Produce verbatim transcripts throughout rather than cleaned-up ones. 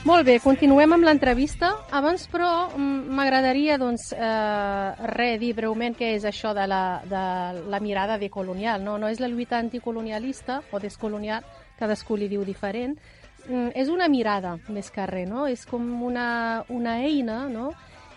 Molt bé, continuem amb l'entrevista. Abans, però, m'agradaria doncs, eh, re, dir breument què és això de la, de la mirada decolonial. No? no és la lluita anticolonialista o descolonial, cadascú li diu diferent. Mm, és una mirada, més que res, no? És com una, una eina, no?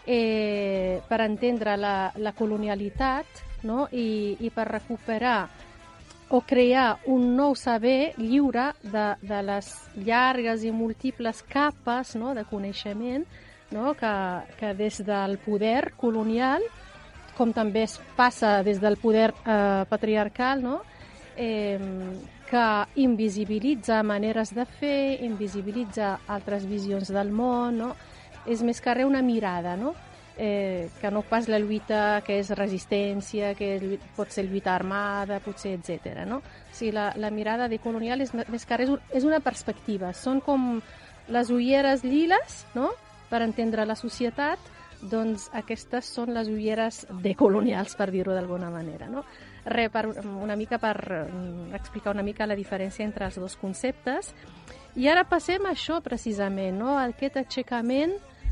eh, per entendre la, la colonialitat, no? I, i per recuperar o crear un nou saber lliure de, de les llargues i múltiples capes, no? De coneixement, no? que, que des del poder colonial, com també es passa des del poder eh, patriarcal, no? eh, que invisibilitza maneres de fer, invisibilitza altres visions del món, no? És més que res una mirada, no? Eh, que no pas la lluita que és resistència, que pot ser lluita armada, potser, etcètera. No? O sigui, la, la mirada decolonial és més que res és una perspectiva. Són com les ulleres liles, no? Per entendre la societat, doncs aquestes són les ulleres decolonials, per dir-ho d'alguna manera, no? Re, per, una mica per explicar una mica la diferència entre els dos conceptes. I ara passem a això, precisament, no? Aquest aixecament,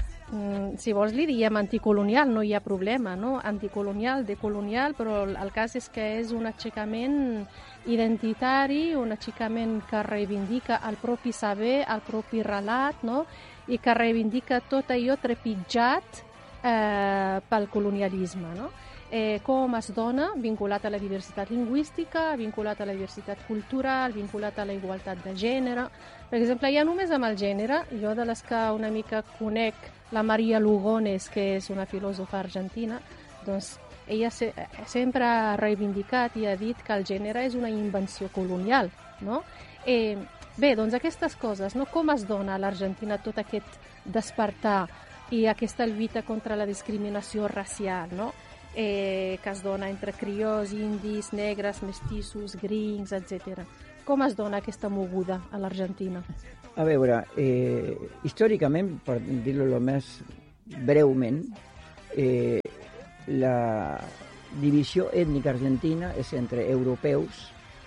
si vols li diem anticolonial, no hi ha problema, no? Anticolonial, decolonial, però el cas és que és un aixecament identitari, un aixecament que reivindica el propi saber, el propi relat, no? I que reivindica tot allò trepitjat eh, pel colonialisme, no? Eh, com es dona, vinculat a la diversitat lingüística, vinculat a la diversitat cultural, vinculat a la igualtat de gènere. Per exemple, ja només amb el gènere, jo de les que una mica conec la Maria Lugones, que és una filòsofa argentina, doncs ella se, sempre ha reivindicat i ha dit que el gènere és una invenció colonial, no? Eh, bé, doncs aquestes coses, no? Com es dona a l'Argentina tot aquest despertar i aquesta lluita contra la discriminació racial, no? Eh, que es dona entre criolls, indis, negres, mestissos, grincs, etcètera. Com es dona aquesta moguda a l'Argentina? A veure, eh, històricament, per dir-ho el més breument, eh, la divisió ètnica argentina és entre europeus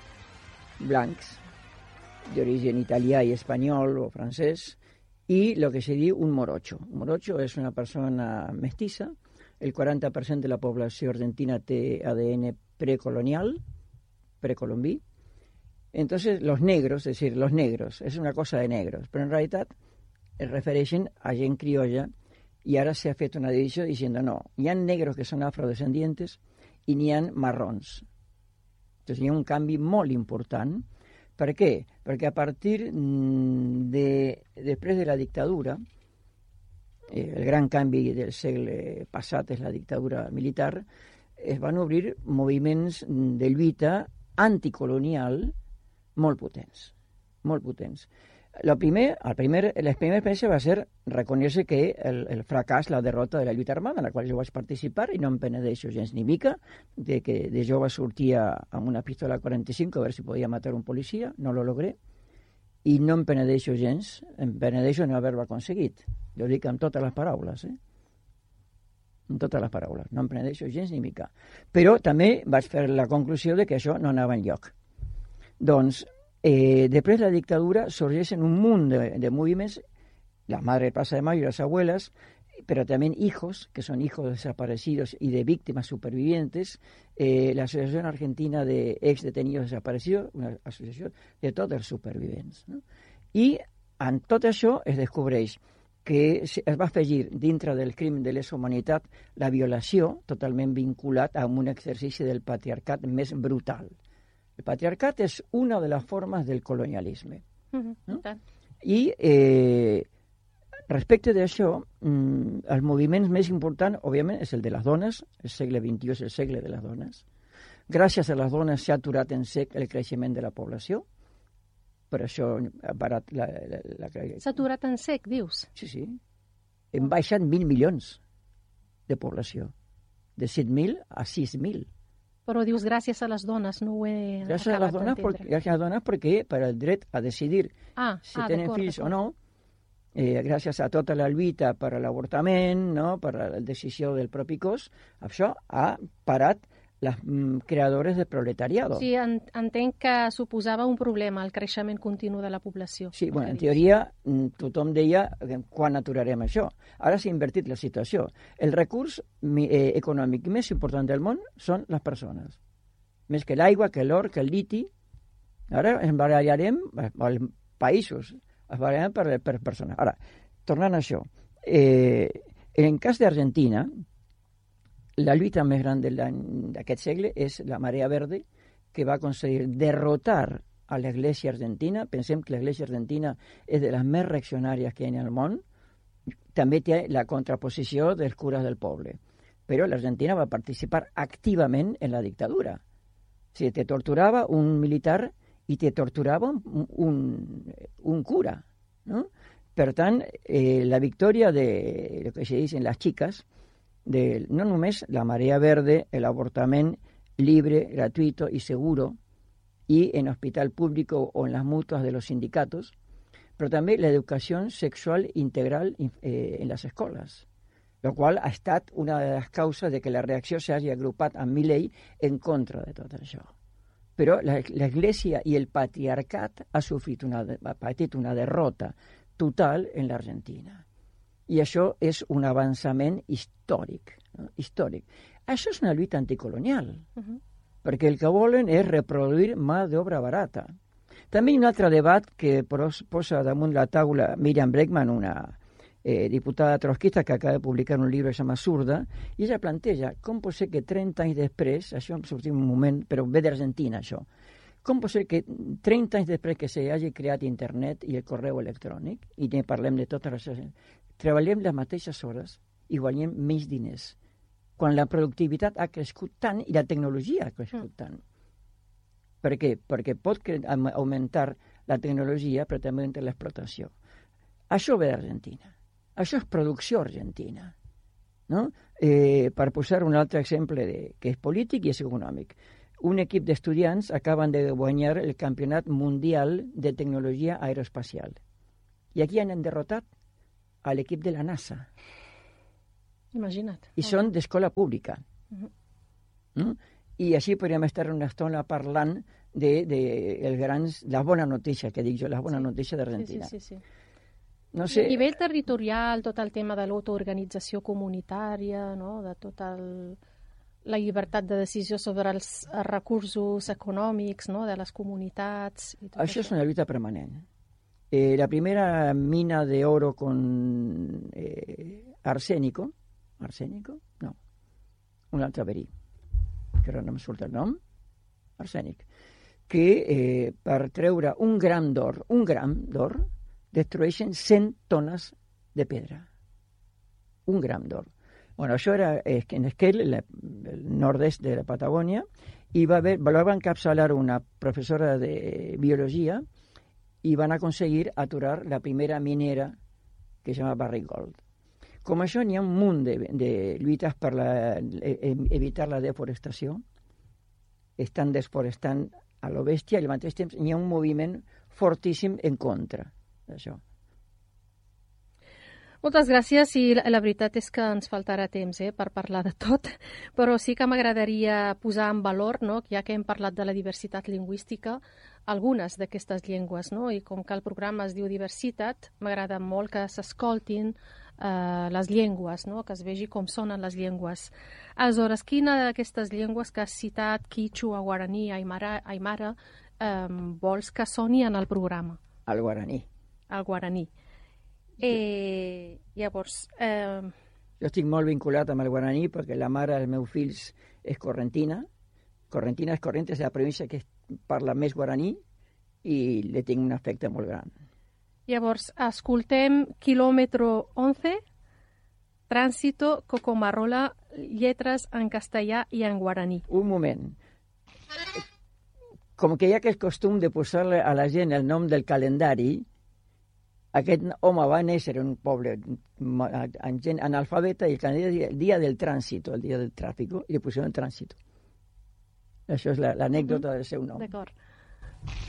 blancs, d'origen italià i espanyol o francès, i el que se diu un morocho. Un morocho és una persona mestiza. El quaranta per cent de la població argentina té A D N precolonial, precolombí. Entonces, los negros, es decir, los negros, es una cosa de negros, però en realitat es refereixen a gent criolla i ara s'ha fet una divisió dient no, hi ha negros que són afrodescendientes i n'hi ha marrons. Entonces, hi ha un canvi molt important. Per què? Perquè a partir de, després de la dictadura, el gran canvi del segle passat és la dictadura militar, es van obrir moviments de lluita anticolonial molt potents, molt potents. Lo primer, el primer, la primera experiència va ser reconèixer que el, el fracàs, la derrota de la lluita armada, en la qual jo vaig participar, i no em penedeixo gens ni mica, de que de jove sortia amb una pistola quaranta-cinc a veure si podia matar un policia, no lo logré, i no em penedeixo gens, em penedeixo no haver-ho aconseguit. Jo dic amb totes les paraules, eh? Amb totes les paraules. No em penedeixo gens ni mica. Però també vaig fer la conclusió de que això no anava enlloc. Doncs, eh, després de la dictadura sorgeixen un munt de, de moviments, la madre de Plaza de Mayo y las abuelas, pero también hijos, que son hijos desaparecidos y de víctimas supervivientes, eh, la Asociación Argentina de Ex Detenidos Desaparecidos, una associació de tots els supervivents. No? I en tot això es descobreix que es va afegir dintre del crim de lesa humanitat la violació totalment vinculat a un exercici del patriarcat més brutal. El patriarcat és una de les formes del colonialisme. Mm-hmm. No? I eh, respecte d'això, mm, els moviments més importants, òbviament, és el de les dones. El segle vint-i-u és el segle de les dones. Gràcies a les dones s'ha aturat en sec el creixement de la població. Per això ha parat la... la, la... S'ha aturat en sec, dius? Sí, sí. Hem baixat mil milions de població. De set mil a sis mil. Però dius gràcies a les dones, no ho he gràcies acabat d'entendre. Gràcies a les dones perquè per el dret a decidir ah, si ah, tenen fills o no, eh, gràcies a tota la lluita per l'avortament, no? Per la decisió del propi cos, això ha parat les mm, creadores de proletariado. Sí, en, entenc que suposava un problema el creixement continu de la població. Sí, bueno, en teoria tothom deia quan aturarem això. Ara s'ha invertit la situació. El recurs eh, econòmic més important del món són les persones. Més que l'aigua, que l'or, que el liti. Ara ens barallarem, els països, es barallarem per, per persones. Ara, tornant a això, eh, en el cas d'Argentina, la lluita més gran d'aquest segle és la Marea Verde, que va aconseguir derrotar a l'Església Argentina. Pensem que l'Església Argentina és de les més reaccionàries que hi ha al món. També té la contraposició dels cures del poble. Però l'Argentina va participar activament en la dictadura. O sigui, te torturava un militar i te torturava un, un, un cura, ¿no? Per tant, eh, la victòria de lo que se dicen las chicas, de no només la marea verde, el avortament libre, gratuito y seguro, y en hospital público o en las mutuas de los sindicatos, però també la educació sexual integral eh, en les escoles, lo qual ha estat una de les causes de que la reacció s'hagi agrupat amb Milei en contra de tot això. Però l'Església i el patriarcat ha sofrit una, ha patit una derrota total en l'Argentina. I això és un avançament històric. No? Històric. Això és una lluita anticolonial, uh-huh. perquè el que volen és reproduir mà d'obra barata. També hi ha un altre debat que posa damunt la taula Miriam Bregman, una eh, diputada trotskista que acaba de publicar un llibre que s'chama Zurda, i ella planteja com pot ser que trenta anys després, això em sortim un moment, però ve d'Argentina això, com pot ser que trenta anys després que s'hagi creat internet i el correu electrònic, i ne parlem de totes les coses, treballem les mateixes hores i guanyem menys diners, quan la productivitat ha crescut tant i la tecnologia ha crescut mm. tant. Per què? Perquè pot augmentar la tecnologia, però també augmentar l'explotació. Això ve d'Argentina. Això és producció argentina. No? Eh, per posar un altre exemple de, que és polític i és econòmic. Un equip d'estudiants acaben de guanyar el Campionat Mundial de Tecnologia Aeroespacial. I aquí han derrotat a l'equip de la NASA. Imagina't. I són d'escola pública. Uh-huh. Mm? I així podríem estar una estona parlant de, de el grans, la bona notícia, que dic jo, la bona sí. notícia d'Argentina. Sí, sí, sí, sí. No sé... A nivell territorial, tot el tema de l'autoorganització comunitària, no? De tot el... la llibertat de decisió sobre els recursos econòmics, no? De les comunitats... I tot això, això és una lluita permanent. Eh, la primera mina de oro con eh, arsénico, arsénico? No, un altre verí, que ara no em surt el nom, arsènic, que eh, per treure un gram d'or, un gram d'or, destrueixen cent tones de pedra. Un gram d'or. Bueno, això era eh, en Esquel, el, el nord-est de la Patagònia, i va haver, va encapçalar una professora de biologia i van aconseguir aturar la primera minera que es llama Barrick Gold. Com això, n'hi ha un munt de, de lluites per la, evitar la deforestació. Estan desforestant a lo bèstia i al mateix temps n'hi ha un moviment fortíssim en contra d'això. Moltes gràcies i la, la veritat és que ens faltarà temps eh, per parlar de tot, però sí que m'agradaria posar en valor, no, ja que hem parlat de la diversitat lingüística, algunes d'aquestes llengües, no? I com que el programa es diu diversitat, m'agrada molt que s'escoltin eh, les llengües, no? Que es vegi com sonen les llengües. Aleshores, quina d'aquestes llengües que has citat, quichua, guaraní, aimara, aimara, eh, vols que soni en el programa? El guaraní. El guaraní. Eh, llavors... Eh... Jo estic molt vinculat amb el guaraní perquè la mare dels meus fills és correntina. Correntina és Corrientes, és la província que parla més guaraní i li tinc un afecte molt gran. Llavors, escoltem quilòmetre onze, Tránsito, Cocomarola, lletres en castellà i en guaraní. Un moment. Com que hi ha aquest costum de posar-li a la gent el nom del calendari, aquest home va néixer en un poble en gent analfabeta i el calendari el dia del trànsito, el dia del tràfic, i li pusieron trànsito. Això és l'anècdota del seu nom. D'acord.